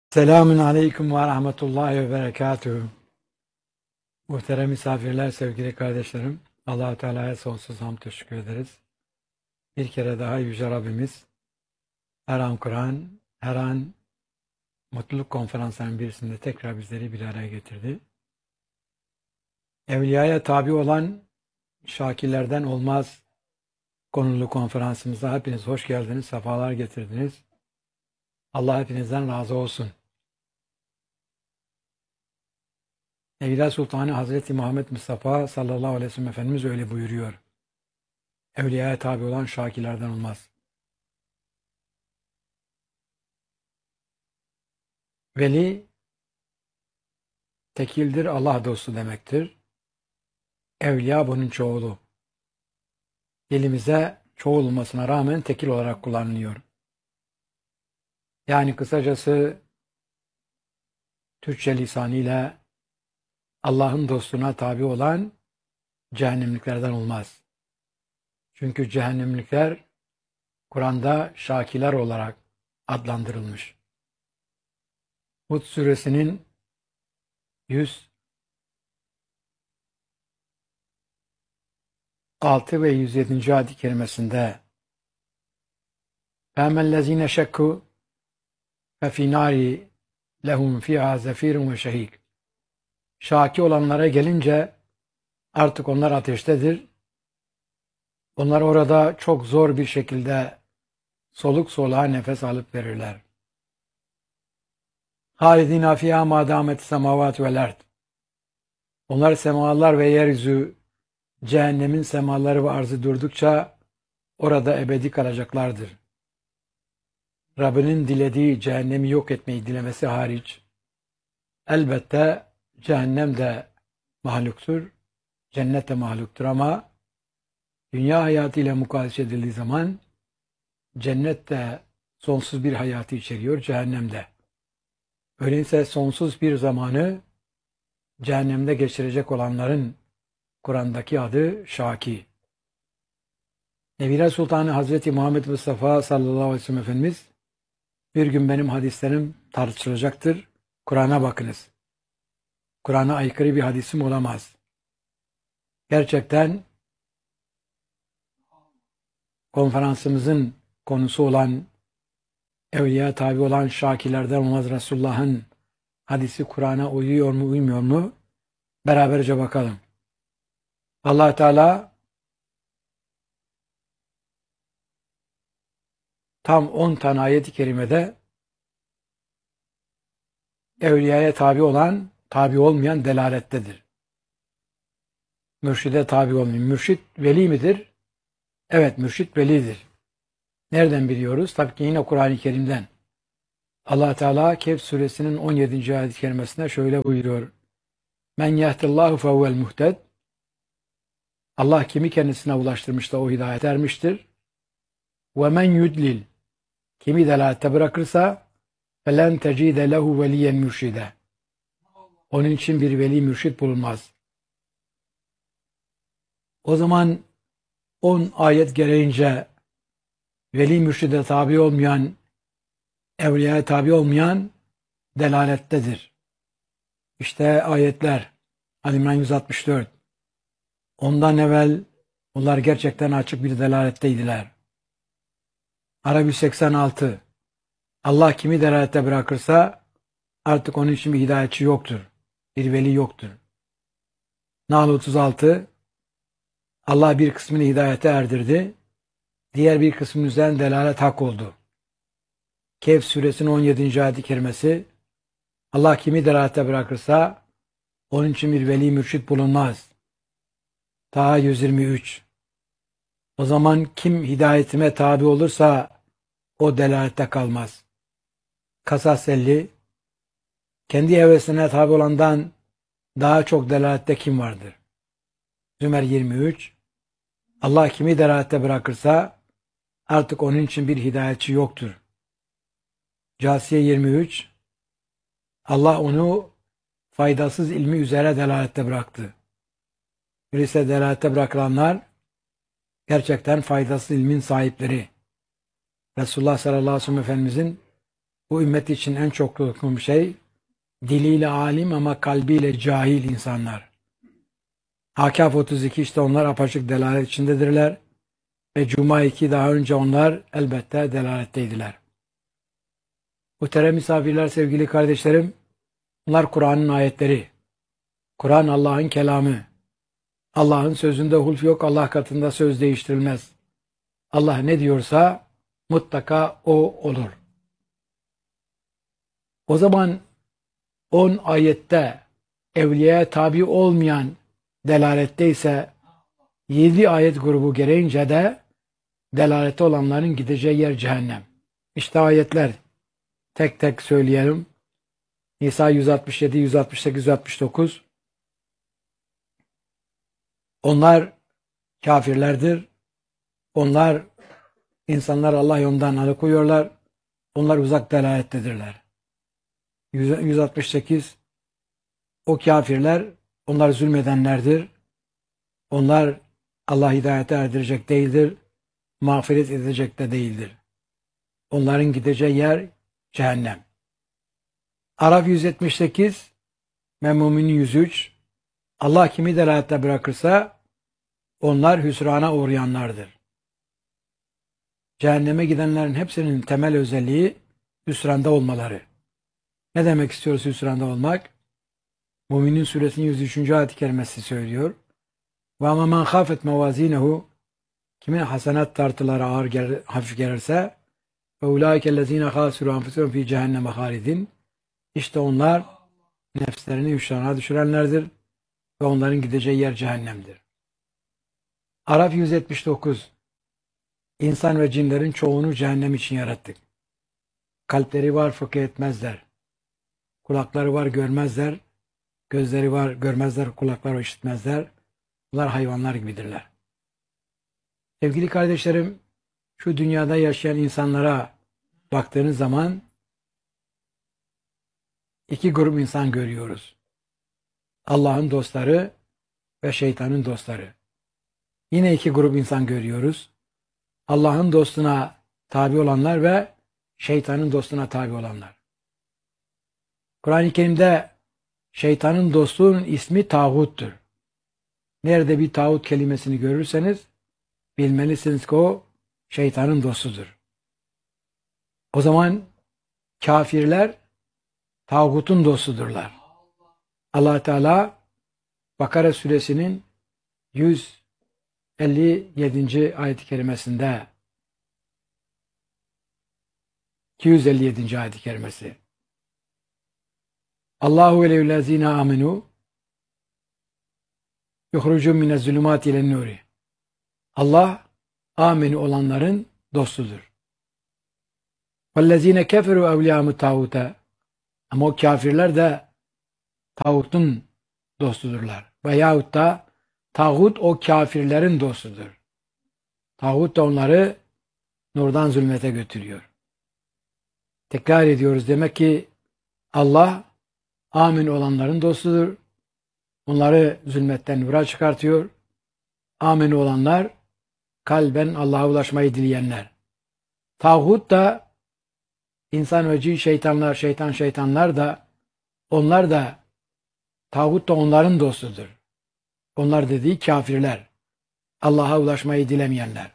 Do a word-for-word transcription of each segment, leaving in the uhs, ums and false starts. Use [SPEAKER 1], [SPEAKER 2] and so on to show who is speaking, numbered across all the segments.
[SPEAKER 1] Selamun Aleyküm ve Rahmetullahi ve Berekatuhu. Muhterem misafirler, sevgili kardeşlerim, Allah-u Teala'ya sonsuz hamd teşekkür ederiz. Bir kere daha Yüce Rabbimiz her an Kur'an, her an mutluluk konferanslarının birisinde tekrar bizleri bir araya getirdi. Evliyaya tabi olan şakirlerden olmaz konulu konferansımıza hepiniz hoş geldiniz, sefalar getirdiniz. Allah hepinizden razı olsun. Evliya Sultanı Hazreti Muhammed Mustafa sallallahu aleyhi ve sellem Efendimiz öyle buyuruyor. Evliyaya tabi olan şakirlerden olmaz. Veli, tekildir, Allah dostu demektir. Evliya bunun çoğulu. Dilimize çoğul olmasına rağmen tekil olarak kullanılıyor. Yani kısacası Türkçe lisanıyla Allah'ın dostuna tabi olan cehennemliklerden olmaz. Çünkü cehennemlikler Kur'an'da şakirler olarak adlandırılmış. Hud suresinin yüz altı ve yüz yedinci ayet-i kerimesinde فَاَمَّا شَكُّ فَفِي نَارِ لَهُمْ فِيهَا زَفِيرٌ وَشَهِيقٌ Şaki olanlara gelince artık onlar ateştedir. Onlar orada çok zor bir şekilde soluk soluğa nefes alıp verirler. Halidina fiha ma damet semavat vel ard. Onlar semalar ve yeryüzü, cehennemin semaları ve arzı durdukça orada ebedi kalacaklardır. Rabbinin dilediği cehennemi yok etmeyi dilemesi hariç, elbette cehennem de mahluktur, cennet de mahluktur ama dünya hayatıyla mukayese edildiği zaman cennet de sonsuz bir hayatı içeriyor, cehennem de. Öyleyse sonsuz bir zamanı cehennemde geçirecek olanların Kur'an'daki adı Şaki. Evliya Sultanı Hazreti Muhammed Mustafa sallallahu aleyhi ve sellem Efendimiz bir gün benim hadislerim tartışılacaktır. Kur'an'a bakınız. Kur'an'a aykırı bir hadisim olamaz. Gerçekten konferansımızın konusu olan evliya tabi olan şakirlerden olmaz Resulullah'ın hadisi Kur'an'a uyuyor mu uymuyor mu? Beraberce bakalım. Allah Teala tam on tane ayet-i kerimede evliyaya tabi olan, tabi olmayan delalettedir. Mürşide tabi olmayan. Mürşit veli midir? Evet, mürşit velidir. Nereden biliyoruz? Tabii ki yine Kur'an-ı Kerim'den. Allah Teala Kehf suresinin on yedinci ayet-i kerimesinde şöyle buyuruyor. Men yehdillahu fehuvel muhted. Allah kimi kendisine ulaştırmışsa o hidayet ermiştir. Ve men yudlil. Kimi delalette bırakırsa felen tecide lehu veliyen mürşide. Onun için bir veli mürşit bulunmaz. O zaman on ayet gereğince veli mürşide tabi olmayan, evliyaya tabi olmayan delalettedir. İşte ayetler. Ali İmran yüz altmış dört. Ondan evvel onlar gerçekten açık bir delaletteydiler. Arap yüz seksen altı. Allah kimi delalette bırakırsa artık onun için bir hidayetçi yoktur. Bir veli yoktur. Nahl otuz altı. Allah bir kısmını hidayete erdirdi. Diğer bir kısmının üzerine delalet hak oldu. Kehf suresinin on yedinci ayet-i kerimesi. Allah kimi delalette bırakırsa onun için bir veli mürşit bulunmaz. Taha yüz yirmi üç. O zaman kim hidayetime tabi olursa o delalette kalmaz. Kasas elli. Kendi hevesine tabi olandan daha çok delalette kim vardır? Zümer yirmi üç. Allah kimi delalette bırakırsa artık onun için bir hidayetçi yoktur. Câsiye yirmi üç. Allah onu faydasız ilmi üzere delalette bıraktı. Öyleyse delalette bırakılanlar gerçekten faydasız ilmin sahipleri. Resulullah sallallahu aleyhi ve sellem Efendimizin bu ümmet için en çok korktuğum şey diliyle alim ama kalbiyle cahil insanlar. Hakaf otuz iki işte onlar apaçık delalet içindedirler ve Cuma iki daha önce onlar elbette delaletteydiler. Muhterem misafirler, sevgili kardeşlerim, bunlar Kur'an'ın ayetleri. Kur'an Allah'ın kelamı. Allah'ın sözünde hulf yok, Allah katında söz değiştirilmez. Allah ne diyorsa mutlaka o olur. O zaman on ayette evliyaya tabi olmayan delalette ise yedi ayet grubu gereğince de delalette olanların gideceği yer cehennem. İşte ayetler. Tek tek söyleyelim. Nisa yüz altmış yedi, yüz altmış sekiz, yüz altmış dokuz. Onlar kafirlerdir. Onlar insanlar Allah yolundan alıkoyuyorlar. Onlar uzak delalettedirler. yüz altmış sekiz. O kafirler, onlar zulmedenlerdir. Onlar Allah hidayete erdirecek değildir. Mağfiret edecek de değildir. Onların gideceği yer cehennem. Araf yüz yetmiş sekiz ve Mümin yüz üç. Allah kimi delalette bırakırsa onlar hüsrana uğrayanlardır. Cehenneme gidenlerin hepsinin temel özelliği hüsranda olmaları. Ne demek istiyoruz hüsranda olmak? Müminin suresinin yüz üçüncü ayet-i kerimesi söylüyor. Ve ama men khafet mevazinehu, kimin hasenat tartıları ağır gelir, hafif gelirse ve ulaikellezine khasiru anfusahum fi cehenneme halidin, işte onlar nefslerini hüsrana düşürenlerdir ve onların gideceği yer cehennemdir. Araf yüz yetmiş dokuz. İnsan ve cinlerin çoğunu cehennem için yarattık. Kalpleri var, fıkıh etmezler. Kulakları var, görmezler. Gözleri var, görmezler. Kulakları işitmezler. Bunlar hayvanlar gibidirler. Sevgili kardeşlerim, şu dünyada yaşayan insanlara baktığınız zaman iki grup insan görüyoruz. Allah'ın dostları ve şeytanın dostları. Yine iki grup insan görüyoruz. Allah'ın dostuna tabi olanlar ve şeytanın dostuna tabi olanlar. Kur'an-ı Kerim'de şeytanın dostluğunun ismi tağuttur. Nerede bir tağut kelimesini görürseniz bilmelisiniz ki o şeytanın dostudur. O zaman kafirler tağutun dostudurlar. Allah Teala Bakara suresinin yüz elli yedinci ayet-i kerimesinde iki yüz elli yedinci ayet-i kerimesi. Allahu veleyüllezine amenu yuhrucum minez zulümati ilen nuri. Allah ameni olanların dostudur. Vellezine keferu evliyamu tağuta, ama o kafirler de tağutun dostudurlar. Veyahut da tağut o kafirlerin dostudur. Tağut da onları nurdan zulmete götürüyor. Tekrar ediyoruz. Demek ki Allah amin olanların dostudur. Onları zulmetten nura çıkartıyor. Amin olanlar kalben Allah'a ulaşmayı dileyenler. Tağut da insan ve cin şeytanlar, şeytan şeytanlar da onlar da tağut da onların dostudur. Onlar dediği kafirler. Allah'a ulaşmayı dilemeyenler.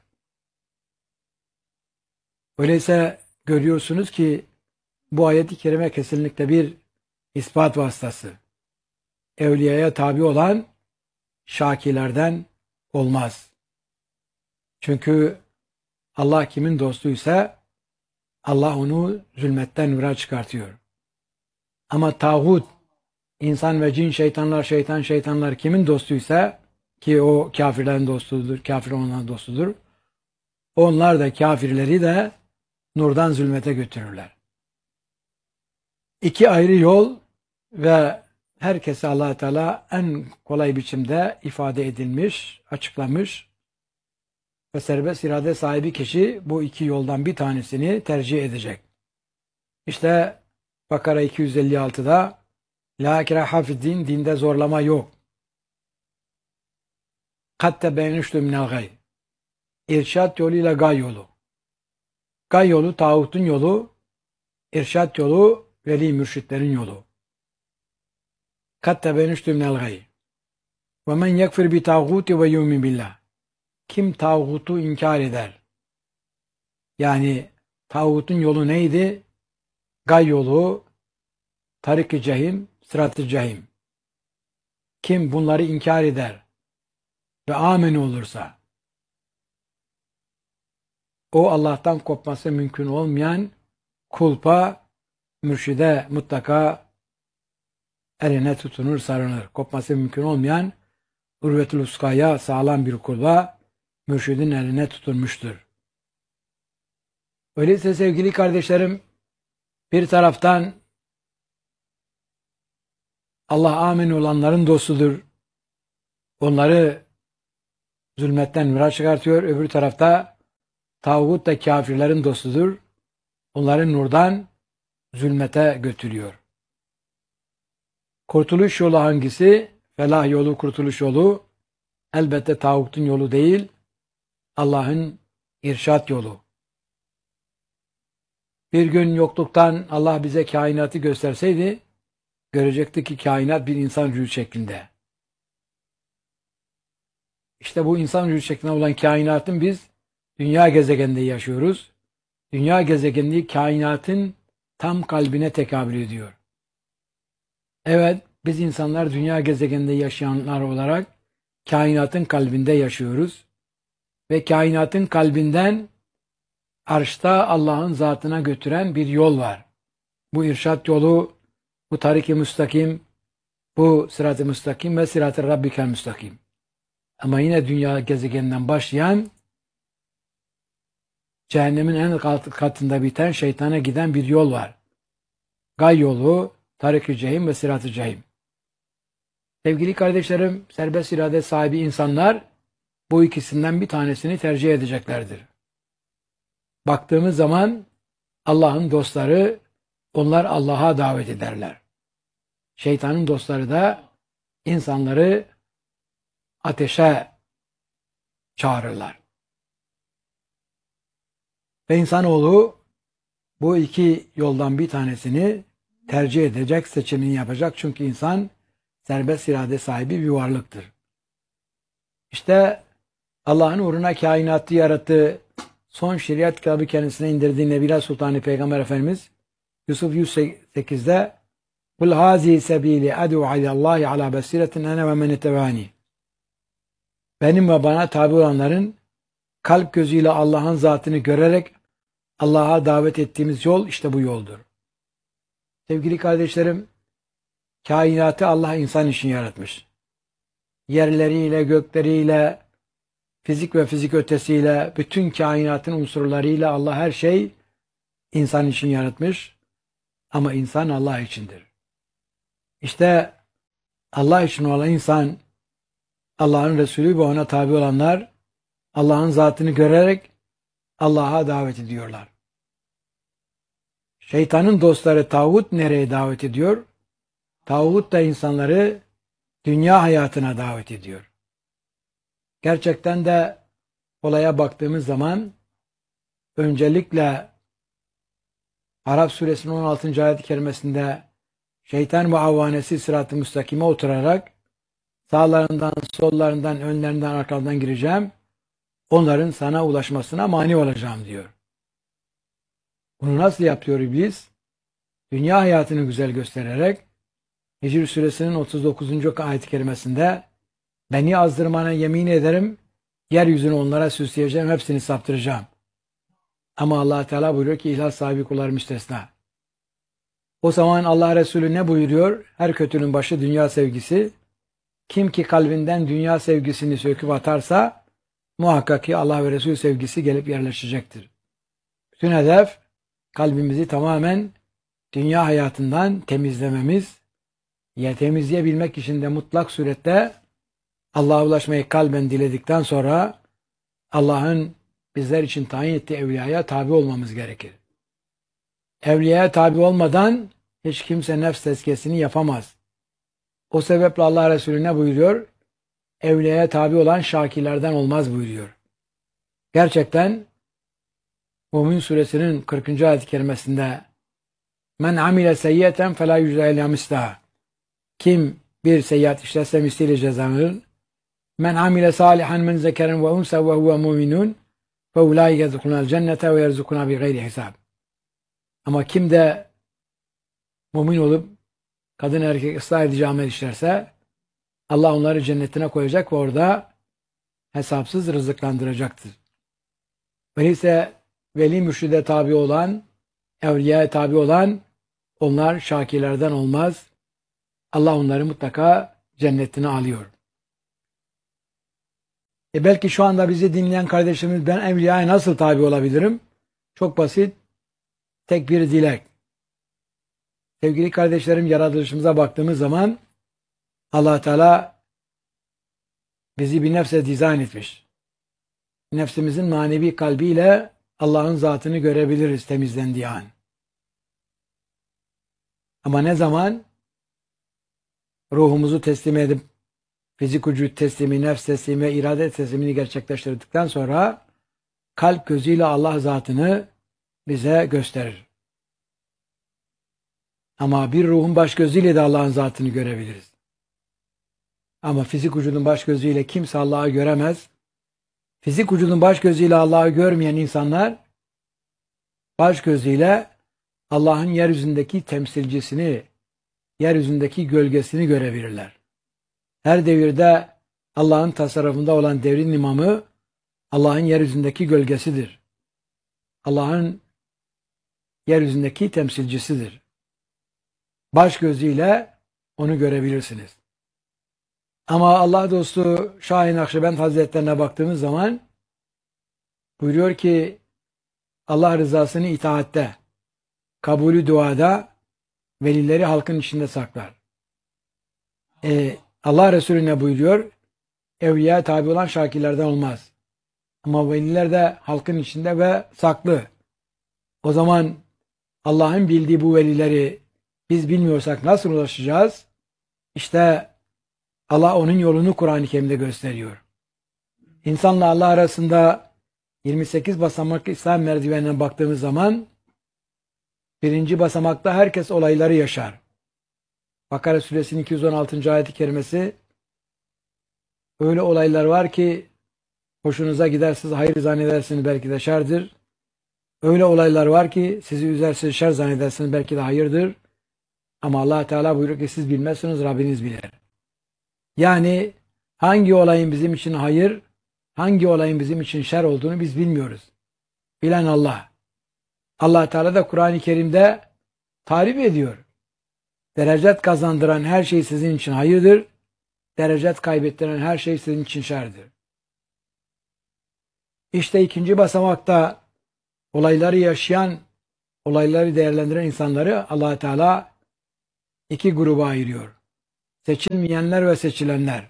[SPEAKER 1] Öyleyse görüyorsunuz ki bu ayet-i kerime kesinlikle bir ispat vasıtası. Evliyaya tabi olan şakilerden olmaz. Çünkü Allah kimin dostuysa Allah onu zulmetten nura çıkartıyor. Ama tağut, insan ve cin, şeytanlar, şeytan, şeytanlar kimin dostuysa, ki o kafirlerin dostudur, kafir onların dostudur, onlar da kafirleri de nurdan zulmete götürürler. İki ayrı yol ve herkese Allah Teala en kolay biçimde ifade edilmiş, açıklamış ve serbest irade sahibi kişi bu iki yoldan bir tanesini tercih edecek. İşte Bakara iki yüz elli altıda La ikraha fiddin, dinde zorlama yok. Katte beynüştü minel gay. İrşad yoluyla gay yolu. Gay yolu, tağutun yolu, irşat yolu, veli mürşitlerin yolu. Kat tebenüştü minel gayy. Ve men yekfir bi tağuti ve yu'min billah. Kim tağutu inkar eder? Yani tağutun yolu neydi? Gay yolu, tarik-i cehim, sırat-ı cehim. Kim bunları inkar eder ve amen olursa, o Allah'tan kopması mümkün olmayan kulpa, mürşide mutlaka eline tutunur, sarınır. Kopması mümkün olmayan urvetül uskaya sağlam bir kulpa, mürşidin eline tutunmuştur. Öyleyse sevgili kardeşlerim, bir taraftan Allah amin olanların dostudur. Onları zulmetten nura çıkartıyor. Öbür tarafta tağut da kafirlerin dostudur. Onları nurdan zulmete götürüyor. Kurtuluş yolu hangisi? Felah yolu, kurtuluş yolu elbette tağutun yolu değil, Allah'ın irşat yolu. Bir gün yokluktan Allah bize kainatı gösterseydi, görecektik ki kainat bir insan ruhu şeklinde. İşte bu insan ruhu şeklinde olan kainatın biz dünya gezegeninde yaşıyoruz. Dünya gezegeni kainatın tam kalbine tekabül ediyor. Evet, biz insanlar dünya gezegeninde yaşayanlar olarak kainatın kalbinde yaşıyoruz. Ve kainatın kalbinden arşta Allah'ın zatına götüren bir yol var. Bu irşat yolu, bu tarik-i müstakim, bu sırat-ı müstakim ve sırat-ı rabbikel müstakim. Ama yine dünya gezegeninden başlayan, cehennemin en alt katında biten, şeytana giden bir yol var. Gay yolu, tarik-i cehim ve sırat-ı cehim. Sevgili kardeşlerim, serbest irade sahibi insanlar bu ikisinden bir tanesini tercih edeceklerdir. Baktığımız zaman Allah'ın dostları, onlar Allah'a davet ederler. Şeytanın dostları da insanları ateşe çağırırlar. Ve insanoğlu bu iki yoldan bir tanesini tercih edecek, seçimini yapacak. Çünkü insan serbest irade sahibi bir varlıktır. İşte Allah'ın uğruna kainatı yarattı, son şeriat kitabı kendisine indirdiği Nebiler Sultanı Peygamber Efendimiz Yusuf yüz sekizde "Kul hazi sebili ad'u ilallahi ala basiretin ene ve men ittebani." Benim ve bana tabi olanların kalp gözüyle Allah'ın zatını görerek Allah'a davet ettiğimiz yol işte bu yoldur. Sevgili kardeşlerim, kainatı Allah insan için yaratmış. Yerleriyle, gökleriyle, fizik ve fizik ötesiyle, bütün kainatın unsurlarıyla Allah her şey insan için yaratmış. Ama insan Allah içindir. İşte Allah için olan insan, Allah'ın Resulü ve ona tabi olanlar, Allah'ın zatını görerek Allah'a davet ediyorlar. Şeytanın dostları tağut nereye davet ediyor? Tağut da insanları dünya hayatına davet ediyor. Gerçekten de olaya baktığımız zaman öncelikle Araf suresinin on altıncı ayet-i kerimesinde şeytan ve avvanesi sırat-ı müstakime oturarak sağlarından, sollarından, önlerinden, arkalarından gireceğim. Onların sana ulaşmasına mani olacağım diyor. Bunu nasıl yapıyor iblis? Dünya hayatını güzel göstererek Hicr suresinin otuz dokuzuncu ayet-i kerimesinde beni azdırmana yemin ederim, yeryüzünü onlara süsleyeceğim, hepsini saptıracağım. Ama Allah Teala buyuruyor ki ihlas sahibi kullar müstesna. O zaman Allah Resulü ne buyuruyor? Her kötünün başı dünya sevgisi. Kim ki kalbinden dünya sevgisini söküp atarsa muhakkak ki Allah ve Resulü sevgisi gelip yerleşecektir. Bütün hedef kalbimizi tamamen dünya hayatından temizlememiz, ya temizleyebilmek için de mutlak surette Allah'a ulaşmayı kalben diledikten sonra Allah'ın bizler için tayin ettiği evliyaya tabi olmamız gerekir. Evliyaya tabi olmadan hiç kimse nefs tezkiyesini yapamaz. O sebeple Allah Resulü ne buyuruyor? Evliyaya tabi olan şakirlerden olmaz buyuruyor. Gerçekten Mümin suresinin kırkıncı ayet-i kerimesinde Men amile seyyiyeten felâ yücra illâ mislâhâ. Kim bir seyyiat işlerse misliyle cezalanır. Men amile salihan min zekeren ve unsa ve huve mu'minun fe ulâike yedhulûnel cennete ve yerzukûnâ bi gayri hisâb. Ama kim de mümin olup kadın erkek ıslah edici amel işlerse Allah onları cennetine koyacak ve orada hesapsız rızıklandıracaktır. Öyleyse veli mürşide tabi olan, evliyaya tabi olan onlar şakirlerden olmaz. Allah onları mutlaka cennetine alıyor. E belki şu anda bizi dinleyen kardeşimiz, ben evliyaya nasıl tabi olabilirim? Çok basit, tek bir dilek. Sevgili kardeşlerim, yaratılışımıza baktığımız zaman Allah Teala bizi bir nefse dizayn etmiş. Nefsimizin manevi kalbiyle Allah'ın zatını görebiliriz temizlendiği an. Ama ne zaman ruhumuzu teslim edip fizik vücut teslimi, nefs teslimi ve irade teslimini gerçekleştirdikten sonra kalp gözüyle Allah zatını bize gösterir. Ama bir ruhun baş gözüyle de Allah'ın zatını görebiliriz. Ama fizik vücudun baş gözüyle kimse Allah'ı göremez. Fizik vücudun baş gözüyle Allah'ı görmeyen insanlar baş gözüyle Allah'ın yeryüzündeki temsilcisini, yeryüzündeki gölgesini görebilirler. Her devirde Allah'ın tasarrufunda olan devrin imamı Allah'ın yeryüzündeki gölgesidir. Allah'ın yeryüzündeki temsilcisidir. Baş gözüyle onu görebilirsiniz. Ama Allah dostu Şah-ı Nakşibend Hazretlerine baktığımız zaman buyuruyor ki Allah rızasını itaatte, kabulü duada, velileri halkın içinde saklar. E, Allah Resulü ne buyuruyor? Evliya tabi olan şakirlerden olmaz. Ama veliler de halkın içinde ve saklı. O zaman Allah'ın bildiği bu velileri biz bilmiyorsak nasıl ulaşacağız? İşte Allah onun yolunu Kur'an-ı Kerim'de gösteriyor. İnsanla Allah arasında yirmi sekiz basamaklı İslam merdivenine baktığımız zaman birinci basamakta herkes olayları yaşar. Bakara suresinin iki yüz on altıncı ayet-i kerimesi, öyle olaylar var ki hoşunuza gider, siz hayır zannedersiniz, belki de şerdir. Öyle olaylar var ki sizi üzer, siz şer zannedersiniz, belki de hayırdır. Ama Allah Teala buyuruyor ki siz bilmezsiniz, Rabbiniz bilir. Yani hangi olayın bizim için hayır, hangi olayın bizim için şer olduğunu biz bilmiyoruz. Bilen Allah. Allah Teala da Kur'an-ı Kerim'de tarif ediyor. Derecet kazandıran her şey sizin için hayırdır. Derecet kaybettiren her şey sizin için şerdir. İşte ikinci basamakta olayları yaşayan, olayları değerlendiren insanları Allah Teala iki gruba ayırıyor. Seçilmeyenler ve seçilenler.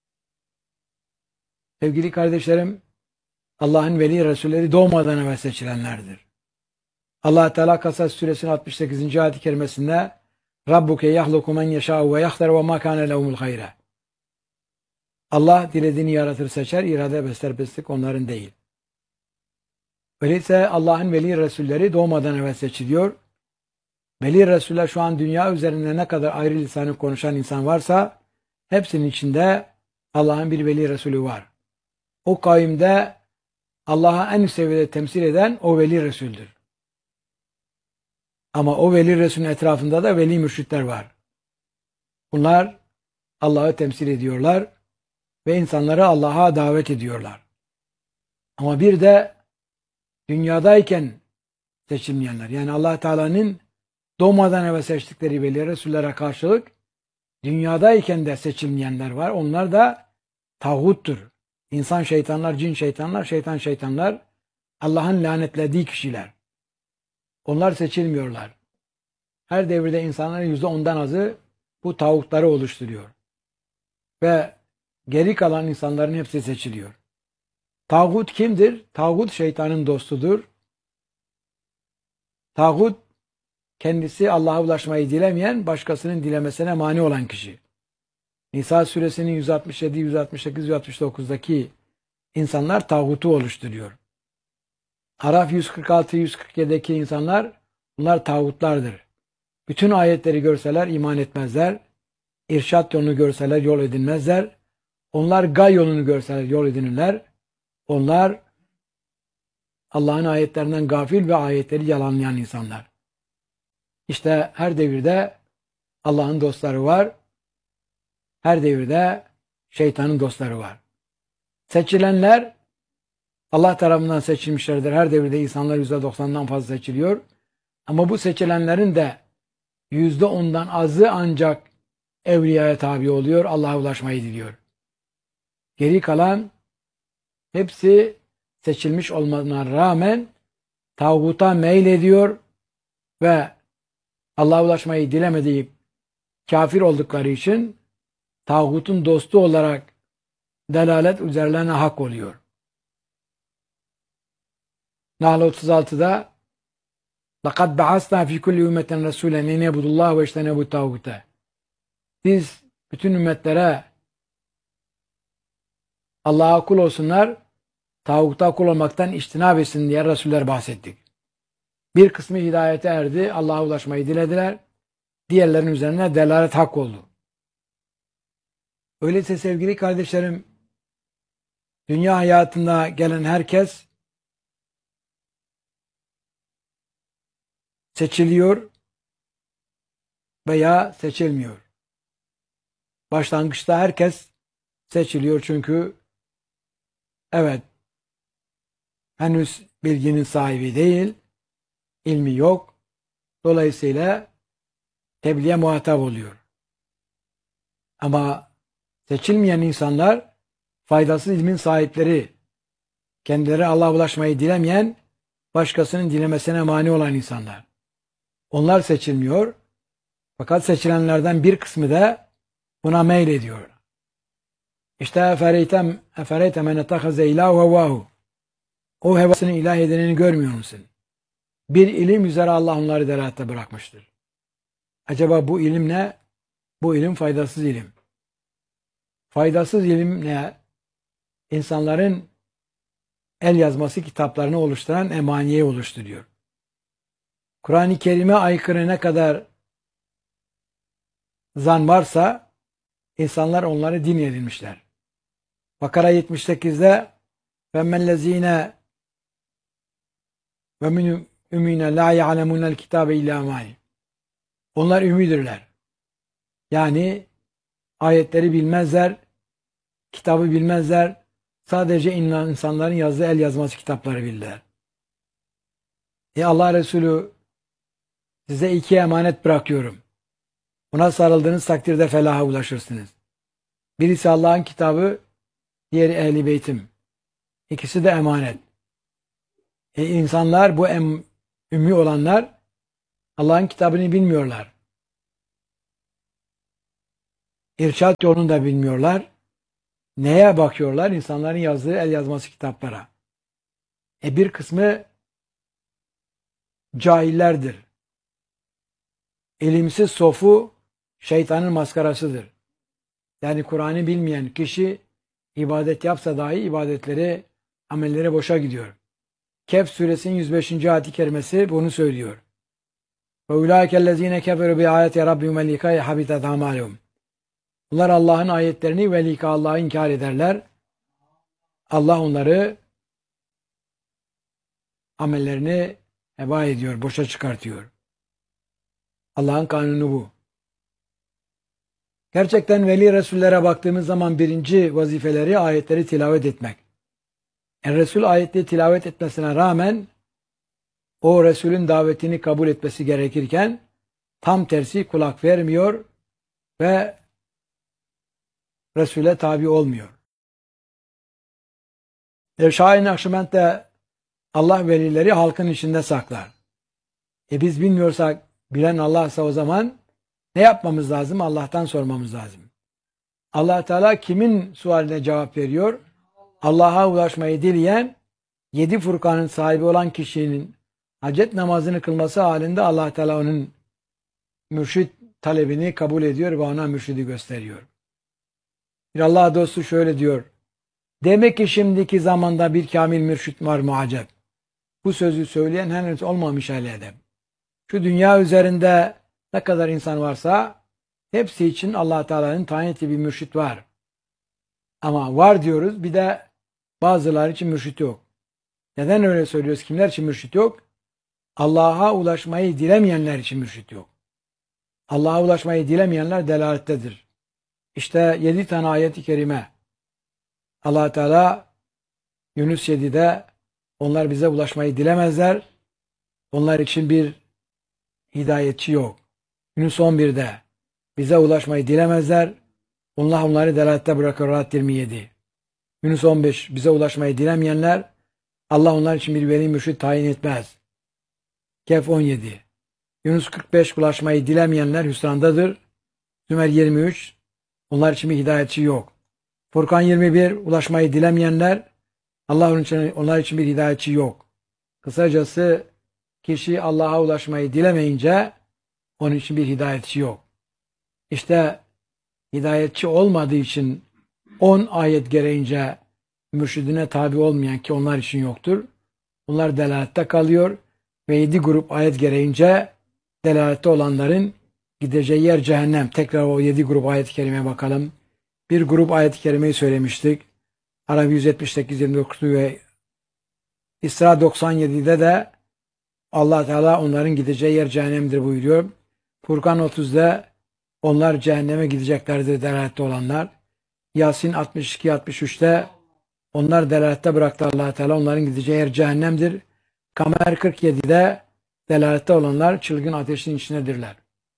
[SPEAKER 1] Sevgili kardeşlerim, Allah'ın veli Resulleri doğmadan evvel seçilenlerdir. Allah Teala Kasas suresinin altmış sekizinci ayet-i kerimesinde Rabbuke yahluku men yeşâ'u ve yahtar ve mâ kâne lehumul hayre. Allah dilediğini yaratır, seçer, irade ve serbestlik onların değil. Öyleyse Allah'ın veli Resulleri doğmadan evvel seçiliyor. Veli Resuller şu an dünya üzerinde ne kadar ayrı lisanı konuşan insan varsa hepsinin içinde Allah'ın bir veli Resulü var. O kavimde Allah'a en üst seviyede temsil eden o veli Resul'dür. Ama o veli Resul'ün etrafında da veli mürşitler var. Bunlar Allah'ı temsil ediyorlar ve insanları Allah'a davet ediyorlar. Ama bir de dünyadayken seçilmeyenler, yani Allah Teala'nın doğmadan evvel seçtikleri veli Resullere karşılık dünyadayken de seçilmeyenler var. Onlar da tağuttur. İnsan şeytanlar, cin şeytanlar, şeytan şeytanlar, Allah'ın lanetlediği kişiler. Onlar seçilmiyorlar. Her devirde insanların yüzde ondan azı bu tağutları oluşturuyor. Ve geri kalan insanların hepsi seçiliyor. Tağut kimdir? Tağut şeytanın dostudur. Tağut kendisi Allah'a ulaşmayı dilemeyen, başkasının dilemesine mani olan kişi. Nisa suresinin yüz altmış yedi, yüz altmış sekiz, yüz altmış dokuzdaki insanlar tağutu oluşturuyor. Araf yüz kırk altı, yüz kırk yedideki insanlar, bunlar tağutlardır. Bütün ayetleri görseler iman etmezler. İrşad yolunu görseler yol edinmezler. Onlar gay yolunu görseler yol edinirler. Onlar Allah'ın ayetlerinden gafil ve ayetleri yalanlayan insanlar. İşte her devirde Allah'ın dostları var. Her devirde şeytanın dostları var. Seçilenler Allah tarafından seçilmişlerdir. Her devirde insanlar yüzde doksandan fazla seçiliyor. Ama bu seçilenlerin de yüzde ondan azı ancak evliyaya tabi oluyor. Allah'a ulaşmayı diliyor. Geri kalan hepsi seçilmiş olmasına rağmen tağuta meylediyor ve Allah'a ulaşmayı dilemediği kafir oldukları için tağutun dostu olarak delalet üzerlerine hak oluyor. Nahl otuz altıda لَقَدْ بَعَثْنَا فِي كُلِّ اُمَّةٍ رَسُولًا اَنْ يَعْبُدُوا اللّٰهَ وَاجْتَنِبُوا الطَّاغُوتَ. Biz bütün ümmetlere Allah'a kul olsunlar, tağuta kul olmaktan içtinab etsin diye Resuller bahsettik. Bir kısmı hidayete erdi, Allah'a ulaşmayı dilediler. Diğerlerinin üzerine delalet hak oldu. Öyleyse sevgili kardeşlerim, dünya hayatında gelen herkes seçiliyor veya seçilmiyor. Başlangıçta herkes seçiliyor çünkü evet henüz bilginin sahibi değil, ilmi yok. Dolayısıyla tebliğe muhatap oluyor. Ama seçilmeyen insanlar faydasız ilmin sahipleri, kendileri Allah'a ulaşmayı dilemeyen, başkasının dilemesine mani olan insanlar. Onlar seçilmiyor. Fakat seçilenlerden bir kısmı da buna meylediyor. İşte efereytem efereytem en ettehaze ilahu hevahu. O hevasını ilah edineni görmüyor musun? Bir ilim üzere Allah onları delalatte bırakmıştır. Acaba bu ilim ne? Bu ilim faydasız ilim. Faydasız ilim ne? İnsanların el yazması kitaplarını oluşturan emaniye oluşturuyor. Kur'an-ı Kerim'e aykırı ne kadar zan varsa insanlar onları din edinmişler. Bakara yetmiş sekizde فَمَّلَّذ۪ينَ وَمِنْ اُمِينَ لَا يَعْلَمُونَ الْكِتَابَ اِلَّا مَعِي. Onlar ümidirler. Yani ayetleri bilmezler, kitabı bilmezler, sadece insanların yazdığı el yazması kitapları bilirler. E Allah Resulü size iki emanet bırakıyorum. Buna sarıldığınız takdirde felaha ulaşırsınız. Birisi Allah'ın kitabı, diğeri Ehl-i Beytim. İkisi de emanet. E insanlar, bu em, ümmi olanlar Allah'ın kitabını bilmiyorlar. İrşad yolunu da bilmiyorlar. Neye bakıyorlar? İnsanların yazdığı el yazması kitaplara. E bir kısmı cahillerdir. İlimsiz sofu şeytanın maskarasıdır. Yani Kur'an'ı bilmeyen kişi ibadet yapsa dahi ibadetleri, amelleri boşa gidiyor. Kehf suresinin yüz beşinci ayet-i kerimesi bunu söylüyor. Ve ulaikellezine keferu bi ayati rabbihum ve likâi habitat amalum. Bunlar Allah'ın ayetlerini ve lika Allah'ı inkar ederler. Allah onları, amellerini heba ediyor, boşa çıkartıyor. Allah'ın kanunu bu. Gerçekten veli Resullere baktığımız zaman birinci vazifeleri ayetleri tilavet etmek. Yani Resul ayetleri tilavet etmesine rağmen o Resulün davetini kabul etmesi gerekirken tam tersi kulak vermiyor ve Resul'e tabi olmuyor. Şahin Nakşibend de Allah velileri halkın içinde saklar. E biz bilmiyorsak, bilen Allah'sa o zaman ne yapmamız lazım? Allah'tan sormamız lazım. Allah Teala kimin sualine cevap veriyor? Allah'a ulaşmayı dileyen, yedi Furkan'ın sahibi olan kişinin hacet namazını kılması halinde Allah Teala onun mürşit talebini kabul ediyor ve ona mürşidi gösteriyor. Bir Allah dostu şöyle diyor. Demek ki şimdiki zamanda bir kamil mürşit var muacep. Bu sözü söyleyen henüz olmamış halde. Şu dünya üzerinde Ne kadar insan varsa hepsi için Allah Teala'nın tayin ettiği bir mürşit var. Ama var diyoruz, bir de bazıları için mürşit yok. Neden öyle söylüyoruz? Kimler için mürşit yok? Allah'a ulaşmayı dilemeyenler için mürşit yok. Allah'a ulaşmayı dilemeyenler delalettedir. İşte yedi tane ayet-i kerime. Allah Teala Yunus yedide onlar bize ulaşmayı dilemezler. Onlar için bir hidayetçi yok. Yunus on birde bize ulaşmayı dilemezler. Allah onları delalette bırakır. Rahat yirmi yedi. Yunus on beş bize ulaşmayı dilemeyenler Allah onlar için bir veli mürşid tayin etmez. Kehf on yedi. Yunus kırk beş ulaşmayı dilemeyenler hüsrandadır. Zümer yirmi üç onlar için bir hidayetçi yok. Furkan yirmi bir ulaşmayı dilemeyenler Allah onun için, onlar için bir hidayetçi yok. Kısacası kişi Allah'a ulaşmayı dilemeyince onun için bir hidayetçi yok. İşte hidayetçi olmadığı için on ayet gereğince mürşidine tabi olmayan ki onlar için yoktur. Bunlar delalette kalıyor ve yedi grup ayet gereğince delalette olanların gideceği yer cehennem. Tekrar o yedi grup ayet-i kerimeye bakalım. Bir grup ayet-i kerimeyi söylemiştik. Arabi yüz yetmiş sekiz yirmi dokuz ve İsra doksan yedide de Allah Teala onların gideceği yer cehennemdir buyuruyor. Furkan otuzda onlar cehenneme gideceklerdir delalette olanlar. Yasin altmış iki altmış üçte onlar delalette bıraktı Allah Teala onların gideceği yer cehennemdir. Kamer kırk yedide delalette olanlar çılgın ateşin içindedirler.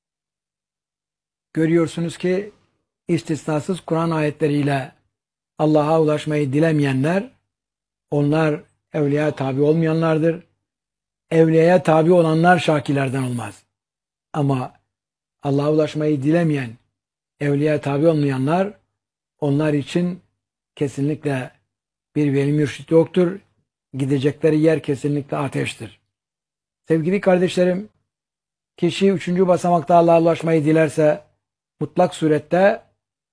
[SPEAKER 1] Görüyorsunuz ki istisnasız Kur'an ayetleriyle Allah'a ulaşmayı dilemeyenler onlar evliyaya tabi olmayanlardır. Evliyaya tabi olanlar şakilerden olmaz. Ama Allah'a ulaşmayı dilemeyen, evliyaya tabi olmayanlar onlar için kesinlikle bir veli mürşit yoktur. Gidecekleri yer kesinlikle ateştir. Sevgili kardeşlerim, kişi üçüncü basamakta Allah'a ulaşmayı dilerse mutlak surette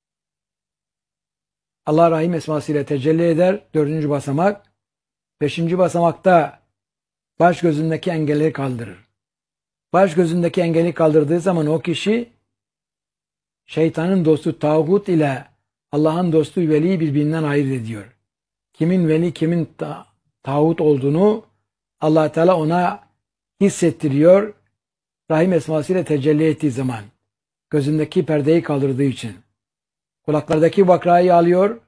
[SPEAKER 1] Allah Rahim esmasıyla tecelli eder. Dördüncü basamak. Beşinci basamakta baş gözündeki engelleri kaldırır. Baş gözündeki engeli kaldırdığı zaman o kişi şeytanın dostu tağut ile Allah'ın dostu veliyi birbirinden ayırt ediyor. Kimin veli kimin ta tağut olduğunu Allah Teala ona hissettiriyor. Rahim esmasıyla tecelli ettiği zaman. Gözündeki perdeyi kaldırdığı için. Kulaklardaki bakrayı alıyor.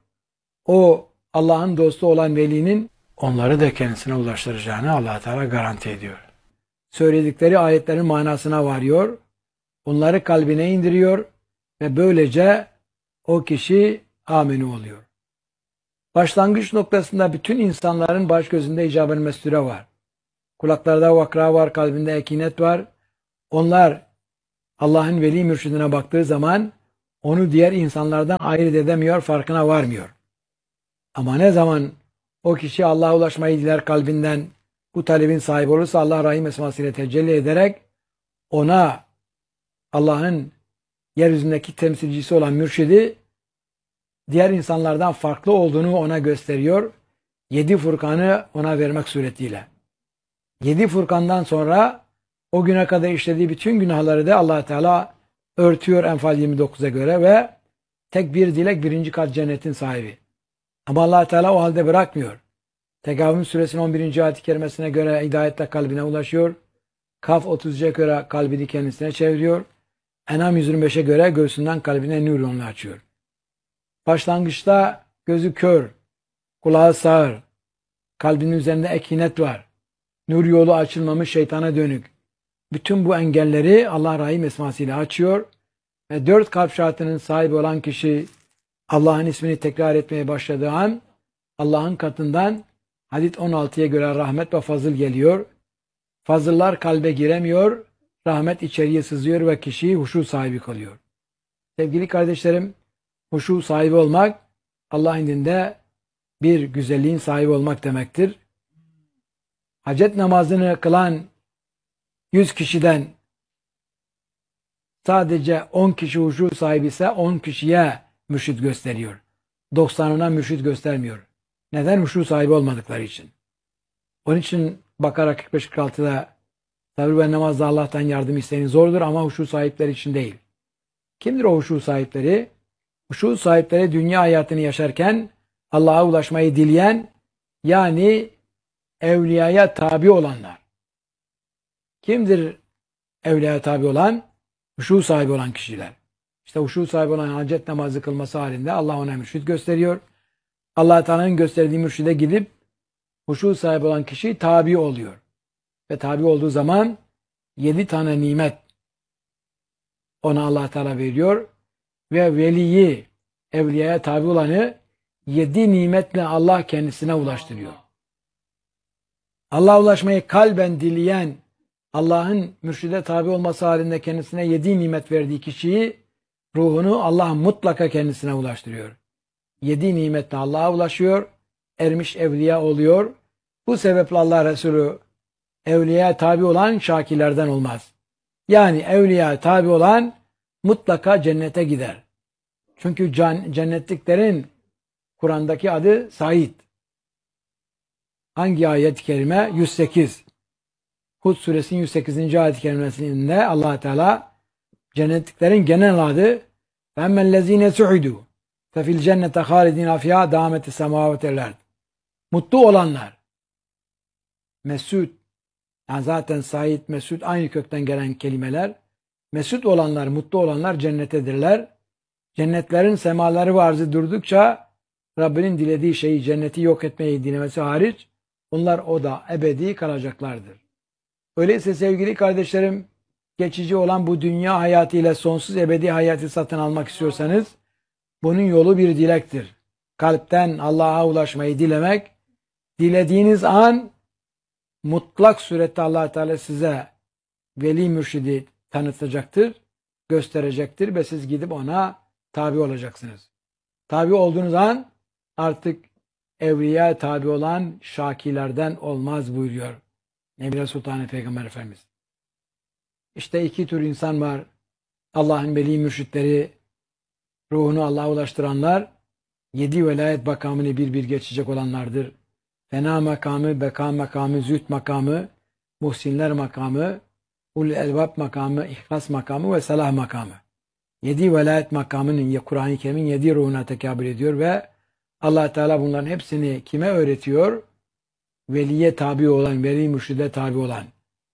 [SPEAKER 1] O Allah'ın dostu olan velinin onları da kendisine ulaştıracağını Allah Teala garanti ediyor. Söyledikleri ayetlerin manasına varıyor. Onları kalbine indiriyor ve böylece o kişi amini oluyor. Başlangıç noktasında bütün insanların baş gözünde icab-ı mesture var. Kulaklarda vakra var, kalbinde ekinet var. Onlar Allah'ın veli mürşidine baktığı zaman onu diğer insanlardan ayırt edemiyor, farkına varmıyor. Ama ne zaman o kişi Allah'a ulaşmayı diler kalbinden bu talebin sahibi olursa Allah Rahim esmasıyla tecelli ederek ona Allah'ın yeryüzündeki temsilcisi olan mürşidi diğer insanlardan farklı olduğunu ona gösteriyor. Yedi Furkan'ı ona vermek suretiyle. Yedi Furkan'dan sonra o güne kadar işlediği bütün günahları da Allah Teala örtüyor Enfal yirmi dokuza göre ve tek bir dilek birinci kat cennetin sahibi. Ama Allah Teala o halde bırakmıyor. Tegavvüm suresinin on birinci ayet-i kerimesine göre hidayetle kalbine ulaşıyor. Kaf otuz'a göre kalbini kendisine çeviriyor. Enam yüz yirmi beşe göre göğsünden kalbine nur yolunu açıyor. Başlangıçta gözü kör, kulağı sağır, kalbinin üzerinde ekinet var. Nur yolu açılmamış şeytana dönük. Bütün bu engelleri Allah Rahim esmasıyla açıyor ve dört kalp şartının sahibi olan kişi Allah'ın ismini tekrar etmeye başladığı an Allah'ın katından hadis on altıya göre rahmet ve fazıl geliyor. Fazıllar kalbe giremiyor, rahmet içeriye sızıyor ve kişiyi huşu sahibi kılıyor. Sevgili kardeşlerim, huşu sahibi olmak Allah indinde bir güzelliğin sahibi olmak demektir. Hacet namazını kılan yüz kişiden sadece on kişi huşu sahibi ise on kişiye mürşid gösteriyor. doksanına mürşid göstermiyor. Neden? Huşu sahibi olmadıkları için. Onun için Bakara kırk beş kırk altıda Sabır ve namazda Allah'tan yardım isteyin zordur ama huşu sahipleri için değil. Kimdir o huşu sahipleri? Huşu sahipleri dünya hayatını yaşarken Allah'a ulaşmayı dileyen, yani evliyaya tabi olanlar. Kimdir evliyaya tabi olan? Huşu sahibi olan kişiler. İşte huşu sahibi olan hacet namazı kılması halinde Allah ona mürşid gösteriyor. Allah Teala'nın gösterdiği mürşide gidip huşu sahibi olan kişi tabi oluyor. Ve tabi olduğu zaman yedi tane nimet ona Allah Teala veriyor ve veliyi, evliyaya tabi olanı yedi nimetle Allah kendisine ulaştırıyor. Allah'a ulaşmayı kalben dileyen, Allah'ın mürşide tabi olması halinde kendisine yedi nimet verdiği kişiyi, ruhunu Allah mutlaka kendisine ulaştırıyor. Yedi nimetle Allah'a ulaşıyor, ermiş evliya oluyor. Bu sebeple Allah Resulü evliyaya tabi olan şakirlerden olmaz. Yani evliyaya tabi olan mutlaka cennete gider. Çünkü can, cennetliklerin Kur'an'daki adı Said. Hangi ayet-i kerime? yüz sekiz. Hud suresinin yüz sekizinci ayet-i kerimesinde Allah Teala cennetliklerin genel adı فَاَمَّا سُعِدُوا فَفِي الْجَنَّةَ خَالِدِينَ فِيهَا دَامَتِ السَّمَاوَةِ وَالْاَرْضِ. Mutlu olanlar. Mesut. Yani zaten Said, Mesut aynı kökten gelen kelimeler. Mesut olanlar, mutlu olanlar cennetedirler. Cennetlerin semaları ve arzı durdukça Rabbinin dilediği şeyi, cenneti yok etmeyi dilemesi hariç onlar o da ebedi kalacaklardır. Öyleyse sevgili kardeşlerim, geçici olan bu dünya hayatıyla sonsuz ebedi hayatı satın almak istiyorsanız bunun yolu bir dilektir. Kalpten Allah'a ulaşmayı dilemek, dilediğiniz an mutlak surette Allah Teala size veli mürşidi tanıtacaktır, gösterecektir ve siz gidip ona tabi olacaksınız. Tabi olduğunuz an artık evliya tabi olan şakilerden olmaz buyuruyor Nebi Sultan Peygamber Efendimiz. İşte iki tür insan var. Allah'ın veli mürşitleri, ruhunu Allah'a ulaştıranlar, yedi velayet makamını bir bir geçecek olanlardır. Fena makamı, beka makamı, zühd makamı, muhsinler makamı, ul elbab makamı, ihlas makamı ve salah makamı. Yedi velayet makamının, Kur'an-ı Kerim'in yedi ruhuna tekabül ediyor ve Allah Teala bunların hepsini kime öğretiyor? Veliye tabi olan, veli mürşide tabi olan.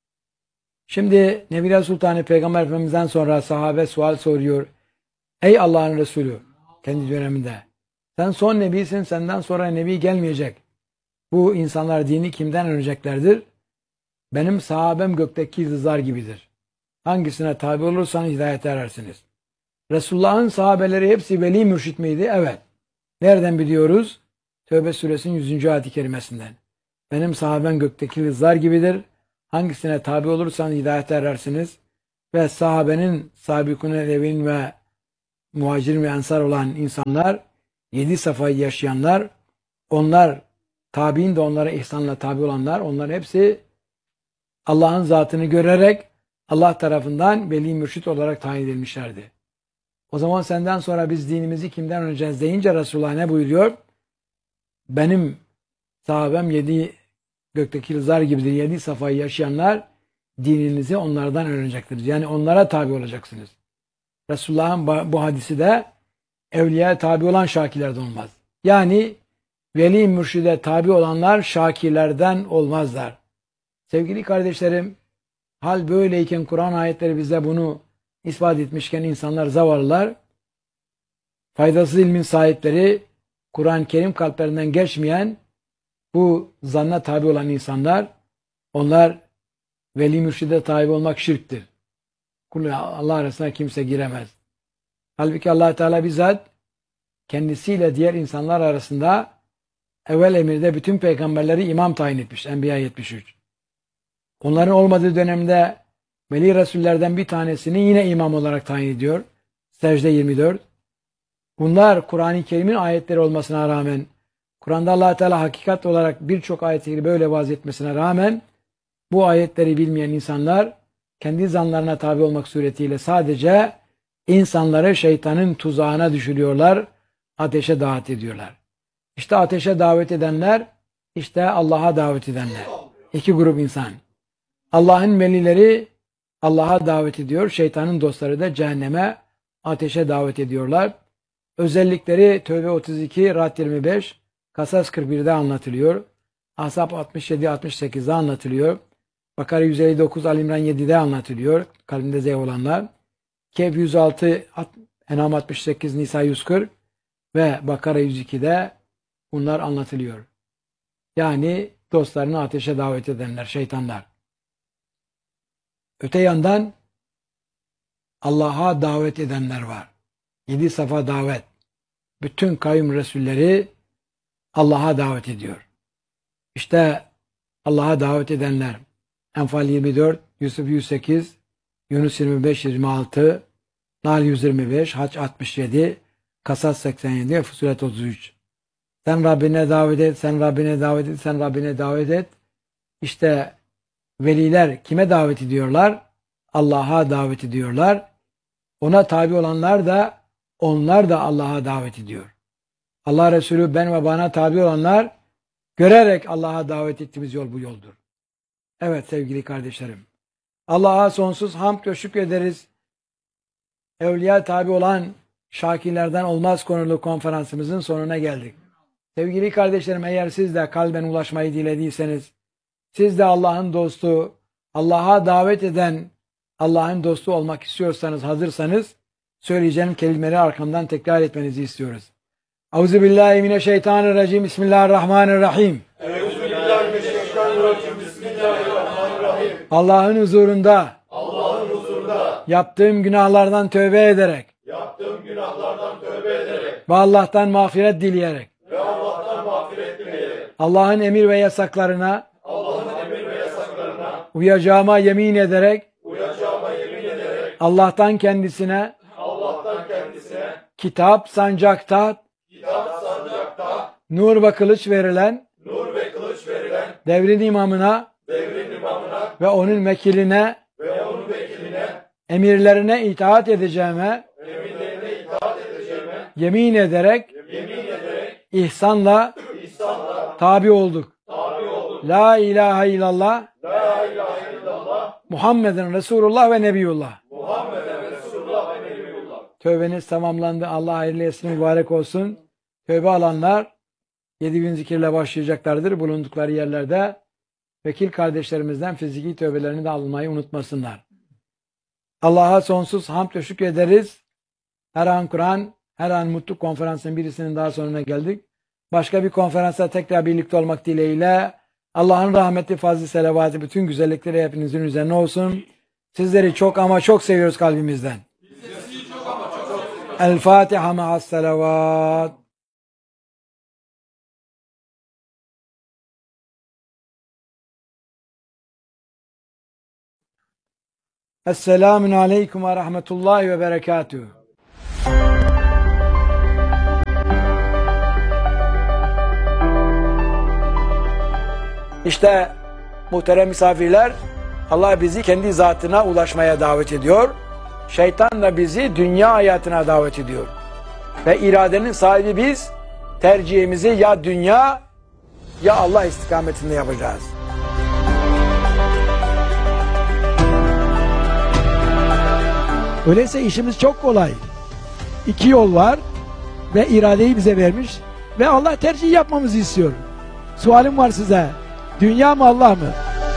[SPEAKER 1] Şimdi Nebi Sultan Peygamber Efendimiz'den sonra sahabe sual soruyor. Ey Allah'ın Resulü, kendi döneminde, sen son nebisin, senden sonra nebi gelmeyecek. Bu insanlar dini kimden öğreneceklerdir? Benim sahabem gökteki yıldızlar gibidir. Hangisine tabi olursanız hidayete erersiniz. Resulullah'ın sahabeleri hepsi veli mürşit miydi? Evet. Nereden biliyoruz? Tövbe suresinin yüzüncü ayet-i kerimesinden. Benim sahabem gökteki yıldızlar gibidir. Hangisine tabi olursanız hidayete erersiniz. Ve sahabenin, sabikun evin ve muhacirin ve ensar olan insanlar, yedi safayı yaşayanlar, onlar, tabi'in de onlara ihsanla tabi olanlar, onlar hepsi Allah'ın zatını görerek Allah tarafından veli mürşit olarak tayin edilmişlerdi. O zaman senden sonra biz dinimizi kimden öğreneceğiz deyince Resulullah ne buyuruyor? Benim sahabem yedi gökteki yıldızlar gibidir. Yedi safayı yaşayanlar dininizi onlardan öğrenecektir. Yani onlara tabi olacaksınız. Resulullah'ın bu hadisi de evliyaya tabi olan şakirlerden olmaz. Yani veli mürşide tabi olanlar şakirlerden olmazlar. Sevgili kardeşlerim, hal böyleyken Kur'an ayetleri bize bunu ispat etmişken insanlar, zavallılar, faydasız ilmin sahipleri, Kur'an-ı Kerim kalplerinden geçmeyen bu zanna tabi olan insanlar, onlar veli mürşide tabi olmak şirktir. Allah arasına kimse giremez. Halbuki Allah Teala bizzat kendisiyle diğer insanlar arasında evvel emirde bütün peygamberleri imam tayin etmiş. Enbiya yetmiş üç. Onların olmadığı dönemde veli Resullerden bir tanesini yine imam olarak tayin ediyor. Secde yirmi dört. Bunlar Kur'an-ı Kerim'in ayetleri olmasına rağmen, Kur'an'da Allah Teala hakikat olarak birçok ayetleri böyle vaz etmesine rağmen bu ayetleri bilmeyen insanlar kendi zanlarına tabi olmak suretiyle sadece insanları şeytanın tuzağına düşürüyorlar, ateşe davet ediyorlar. İşte ateşe davet edenler, işte Allah'a davet edenler. İki grup insan. Allah'ın velileri Allah'a davet ediyor. Şeytanın dostları da cehenneme, ateşe davet ediyorlar. Özellikleri Tevbe otuz iki, Ra'd yirmi beş, Kasas kırk bir'de anlatılıyor. Ahzab altmış yedi altmış sekiz'de anlatılıyor. Bakara yüz elli dokuz, Ali İmran yedi'de anlatılıyor. Kalbinde zevk olanlar. Kehf yüz altı, En'am altmış sekiz, Nisa yüz kırk ve Bakara yüz iki'de bunlar anlatılıyor. Yani dostlarını ateşe davet edenler, şeytanlar. Öte yandan Allah'a davet edenler var. Yedi safa davet. Bütün kavim resulleri Allah'a davet ediyor. İşte Allah'a davet edenler Enfal yirmi dört, Yusuf yüz sekiz, Yunus yirmi beş yirmi altı, Nahl yüz yirmi beş, Haç altmış yedi, Kasas seksen yedi, Fussilet otuz üç. Sen Rabbine davet et, sen Rabbine davet et, sen Rabbine davet et. İşte veliler kime davet ediyorlar? Allah'a davet ediyorlar. Ona tabi olanlar da onlar da Allah'a davet ediyor. Allah Resulü ben ve bana tabi olanlar görerek Allah'a davet ettiğimiz yol bu yoldur. Evet sevgili kardeşlerim. Allah'a sonsuz hamd ve şükrederiz. Evliya tabi olan şakirlerden olmaz konulu konferansımızın sonuna geldik. Sevgili kardeşlerim, eğer siz de kalben ulaşmayı dilediyseniz, siz de Allah'ın dostu, Allah'a davet eden Allah'ın dostu olmak istiyorsanız, hazırsanız, söyleyeceğim kelimeleri arkamdan tekrar etmenizi istiyoruz. Euzubillahimineşşeytanirracim. Bismillahirrahmanirrahim.
[SPEAKER 2] Euzubillahimineşşeytanirracim. Bismillahirrahmanirrahim.
[SPEAKER 1] Allah'ın huzurunda,
[SPEAKER 2] Allah'ın huzurunda
[SPEAKER 1] yaptığım günahlardan tövbe ederek,
[SPEAKER 2] yaptığım günahlardan tövbe ederek
[SPEAKER 1] ve Allah'tan mağfiret dileyerek,
[SPEAKER 2] ve Allah'tan mağfiret dileyerek
[SPEAKER 1] Allah'ın emir ve yasaklarına,
[SPEAKER 2] Allah'ın emir ve yasaklarına
[SPEAKER 1] uyacağıma yemin ederek,
[SPEAKER 2] uyacağıma yemin ederek
[SPEAKER 1] Allah'tan kendisine,
[SPEAKER 2] Allah'tan kendisine
[SPEAKER 1] kitap, sancak, taht,
[SPEAKER 2] kitap, sancakta
[SPEAKER 1] nur ve kılıç verilen
[SPEAKER 2] nur ve kılıç verilen
[SPEAKER 1] devrin imamına
[SPEAKER 2] devrin imamına
[SPEAKER 1] ve onun vekiline,
[SPEAKER 2] ve onun vekiline
[SPEAKER 1] emirlerine itaat edeceğime
[SPEAKER 2] emirlerine itaat edeceğime
[SPEAKER 1] yemin ederek,
[SPEAKER 2] yemin ederek
[SPEAKER 1] ihsanla
[SPEAKER 2] ihsanla
[SPEAKER 1] tabi olduk.
[SPEAKER 2] tabi olduk.
[SPEAKER 1] La ilahe illallah,
[SPEAKER 2] La ilahe illallah
[SPEAKER 1] Muhammeden Resulullah ve Nebiyullah.
[SPEAKER 2] Muhammeden Resulullah ve Nebiyullah.
[SPEAKER 1] Tövbeniz tamamlandı. Allah hayırlı etsin, mübarek olsun. Tövbe alanlar yedi bin zikirle başlayacaklardır. Bulundukları yerlerde vekil kardeşlerimizden fiziki tövbelerini de almayı unutmasınlar. Allah'a sonsuz hamd ve şükür ederiz. Her an Kur'an, her an Mutlu konferansının birisinin daha sonuna geldik. Başka bir konferansta tekrar birlikte olmak dileğiyle Allah'ın rahmeti, fazlı, selavatı, bütün güzellikleri hepinizin üzerine olsun. Sizleri çok ama çok seviyoruz kalbimizden. El Fatiha ma'as selavat. Esselamun aleyküm ve rahmetullahi ve berekatuhu. İşte muhterem misafirler, Allah bizi kendi zatına ulaşmaya davet ediyor. Şeytan da bizi dünya hayatına davet ediyor. Ve iradenin sahibi biz, tercihimizi ya dünya ya Allah istikametinde yapacağız.
[SPEAKER 3] Öyleyse işimiz çok kolay. İki yol var ve iradeyi bize vermiş ve Allah tercih yapmamızı istiyor. Sualim var size. Dünya mı, Allah mı?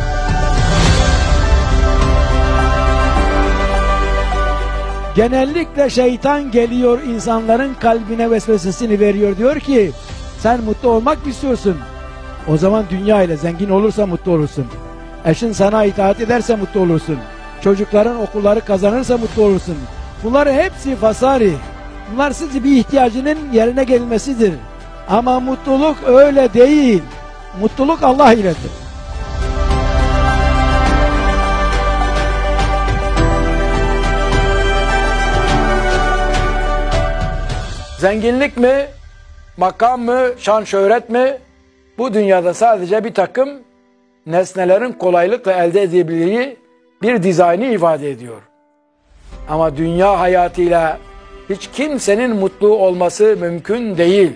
[SPEAKER 3] Genellikle şeytan geliyor, insanların kalbine vesvesesini veriyor. Diyor ki sen mutlu olmak mı istiyorsun? O zaman dünya ile zengin olursa mutlu olursun. Eşin sana itaat ederse mutlu olursun. Çocukların okulları kazanırsa mutlu olursun. Bunlar hepsi fasari. Bunlar sizi bir ihtiyacının yerine gelmesidir. Ama mutluluk öyle değil. Mutluluk Allah iledir.
[SPEAKER 1] Zenginlik mi, makam mı, şan şöhret mi? Bu dünyada sadece bir takım nesnelerin kolaylıkla elde edebildiği bir dizaynı ifade ediyor. Ama dünya hayatıyla hiç kimsenin mutlu olması mümkün değil.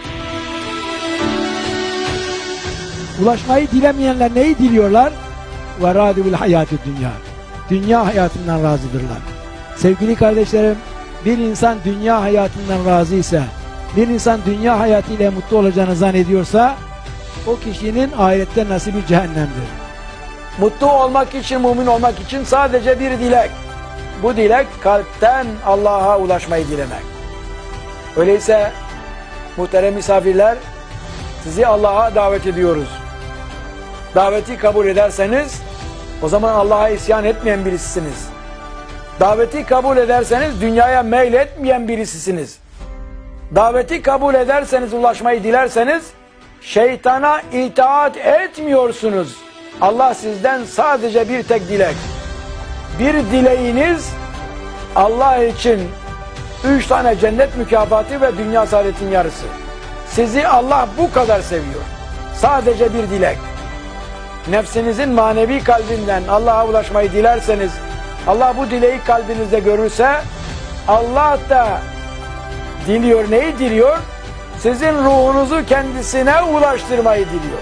[SPEAKER 3] Ulaşmayı dilemeyenler neyi diliyorlar? ve râdû bil hayâtid dünya. Dünya hayatından razıdırlar. Sevgili kardeşlerim, bir insan dünya hayatından razıysa, bir insan dünya hayatıyla mutlu olacağını zannediyorsa, o kişinin ahirette nasibi cehennemdir.
[SPEAKER 1] Mutlu olmak için, mümin olmak için sadece bir dilek. Bu dilek kalpten Allah'a ulaşmayı dilemek. Öyleyse muhterem misafirler, sizi Allah'a davet ediyoruz. Daveti kabul ederseniz o zaman Allah'a isyan etmeyen birisisiniz. Daveti kabul ederseniz dünyaya meyletmeyen birisisiniz. Daveti kabul ederseniz, ulaşmayı dilerseniz şeytana itaat etmiyorsunuz. Allah sizden sadece bir tek dilek. Bir dileğiniz Allah için üç tane cennet mükafatı ve dünya saadetin yarısı. Sizi Allah bu kadar seviyor. Sadece bir dilek. Nefsinizin manevi kalbinden Allah'a ulaşmayı dilerseniz, Allah bu dileği kalbinizde görürse, Allah da diliyor. Neyi diliyor? Sizin ruhunuzu kendisine ulaştırmayı diliyor.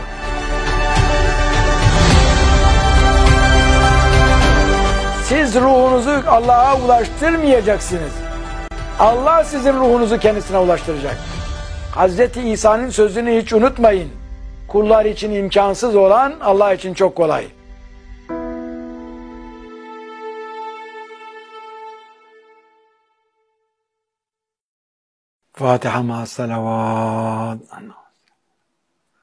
[SPEAKER 1] Siz ruhunuzu Allah'a ulaştırmayacaksınız. Allah sizin ruhunuzu kendisine ulaştıracak. Hazreti İsa'nın sözünü hiç unutmayın. Kullar için imkansız olan Allah için çok kolay. Fatiha ma'as salavat.